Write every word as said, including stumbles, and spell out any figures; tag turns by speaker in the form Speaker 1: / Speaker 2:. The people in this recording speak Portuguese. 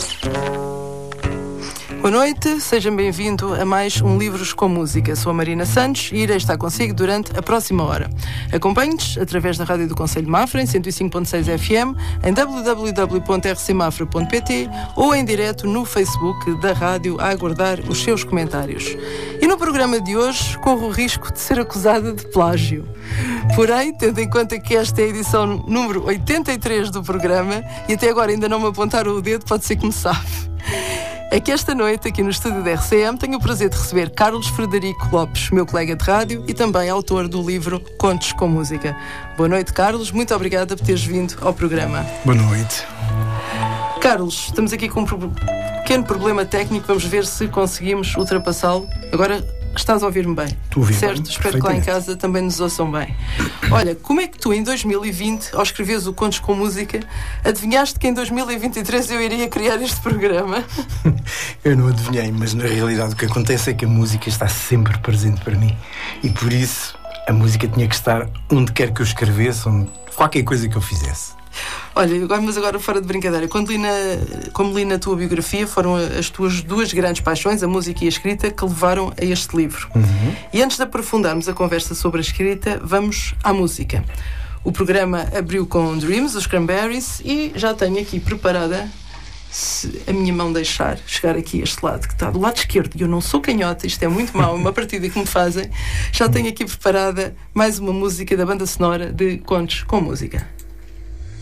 Speaker 1: Boa noite, seja bem-vindo a mais um Livros com Música. Sou a Marina Santos e irei estar consigo durante a próxima hora. Acompanhe-nos através da Rádio do Concelho de Mafra, em cento e cinco ponto seis F M, em w w w ponto r c mafra ponto p t ou em direto no Facebook da Rádio a aguardar os seus comentários. E no programa de hoje corro o risco de ser acusada de plágio. Porém, tendo em conta que esta é a edição número oitenta e três do programa e até agora ainda não me apontaram o dedo, pode ser que me sabe. É que esta noite, aqui no estúdio da R C M, tenho o prazer de receber Carlos Frederico Lopes, meu colega de rádio e também autor do livro Contos com Música. Boa noite, Carlos. Muito obrigada por teres vindo ao programa.
Speaker 2: Boa noite.
Speaker 1: Carlos, estamos aqui com um pequeno problema técnico. Vamos ver se conseguimos ultrapassá-lo. Agora estás a ouvir-me bem?
Speaker 2: Tu ouvi
Speaker 1: certo?
Speaker 2: Bem,
Speaker 1: Espero que lá em casa também nos ouçam bem. Olha, como é que tu em dois mil e vinte, ao escreveres o Contos com Música, adivinhaste que em dois mil e vinte e três eu iria criar este programa?
Speaker 2: Eu não adivinhei, mas na realidade o que acontece é que a música está sempre presente para mim. E por isso a música tinha que estar onde quer que eu escrevesse, onde qualquer coisa que eu fizesse.
Speaker 1: Olha, mas agora fora de brincadeira, quando li na, como li na tua biografia, foram as tuas duas grandes paixões, a música e a escrita, que levaram a este livro.
Speaker 2: Uhum.
Speaker 1: E antes de aprofundarmos a conversa sobre a escrita, vamos à música. O programa abriu com Dreams, os Cranberries, e já tenho aqui preparada, se a minha mão deixar chegar aqui a este lado, que está do lado esquerdo, e eu não sou canhota, isto é muito mau, uma partida que me fazem, já tenho aqui preparada mais uma música da banda sonora de Contos com Música.